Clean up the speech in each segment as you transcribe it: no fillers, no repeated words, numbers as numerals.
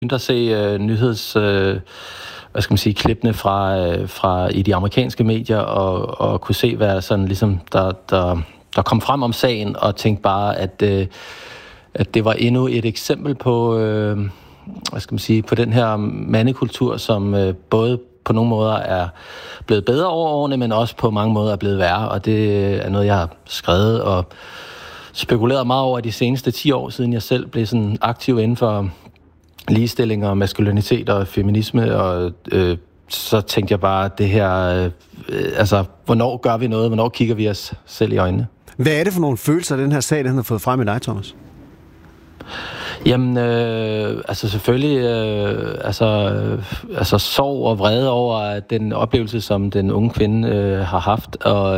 begyndte at se klippene fra i de amerikanske medier, og kunne se, hvad sådan ligesom der kom frem om sagen, og tænkte bare, at det var endnu et eksempel på, på den her mandekultur, som både på nogle måder er blevet bedre over årene, men også på mange måder er blevet værre, og det er noget, jeg har skrevet og spekuleret meget over de seneste 10 år, siden jeg selv blev sådan aktiv inden for ligestilling og maskulinitet og feminisme, og så tænkte jeg bare, det her, hvornår gør vi noget? Hvornår kigger vi os selv i øjnene? Hvad er det for nogle følelser, den her sag, den har fået frem i dig, Thomas? Jamen, selvfølgelig, sorg og vrede over den oplevelse, som den unge kvinde har haft,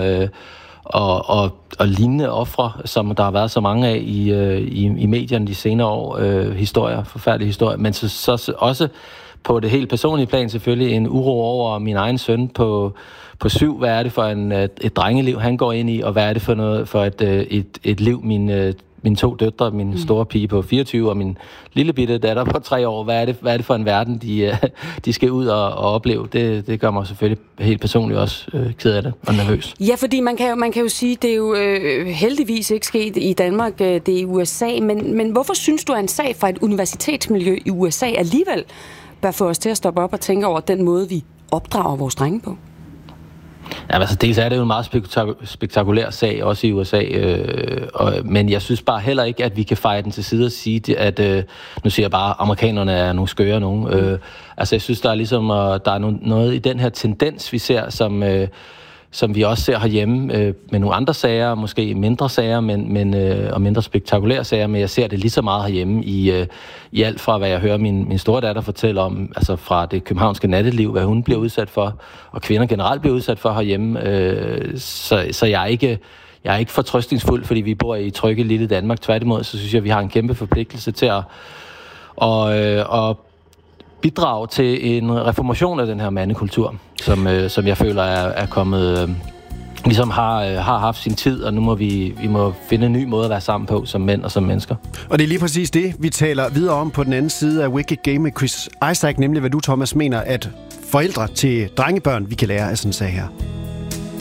og lignende ofre, som der har været så mange af i medierne de senere år, forfærdelige historier, men så også på det helt personlige plan selvfølgelig en uro over min egen søn på 7. Hvad er det for et drengeliv, han går ind i, og hvad er det for noget for et liv, mine 2 døtre, min store pige på 24 og min lille bitte datter på 3 år, hvad er det for en verden, de skal ud og opleve? Det gør mig selvfølgelig helt personligt også ked af det og nervøs. Ja, fordi man kan jo sige, det er jo heldigvis ikke sket i Danmark, det er i USA, men hvorfor synes du, at en sag fra et universitetsmiljø i USA alligevel bør få os til at stoppe op og tænke over den måde, vi opdrager vores drenge på? Ja, dels er det jo en meget spektakulær sag, også i USA, men jeg synes bare heller ikke, at vi kan feje den til side og sige, at nu siger jeg bare, at amerikanerne er nogle skøre nogen. Jeg synes, der er ligesom, der er noget i den her tendens, vi ser, som vi også ser herhjemme med nogle andre sager, måske mindre sager, og mindre spektakulære sager, men jeg ser det lige så meget herhjemme i alt fra, hvad jeg hører min store datter fortælle om, altså fra det københavnske natteliv, hvad hun bliver udsat for, og kvinder generelt bliver udsat for herhjemme. Så jeg er ikke fortrøstningsfuld, fordi vi bor i trygge lille Danmark. Tværtimod, så synes jeg, vi har en kæmpe forpligtelse til at bidrage til en reformation af den her mandekultur, som jeg føler er kommet, ligesom har haft sin tid, og nu må vi må finde en ny måde at være sammen på som mænd og som mennesker. Og det er lige præcis det, vi taler videre om på den anden side af Wicked Game med Chris Isaak, nemlig hvad du, Thomas, mener, at forældre til drengebørn, vi kan lære af sådan en sag her.